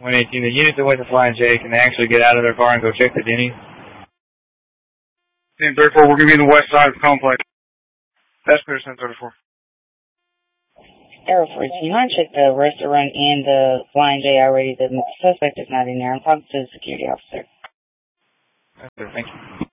118, the unit that went to Flying J, can they actually get out of their car and go check the Denny's? 1034, we're going to be in the west side of the complex. That's clear, 1034. Arrow 4, can you mind check the restaurant and the Flying J already? The suspect is not in there. I'm talking to the security officer. Yes, sir. Thank you.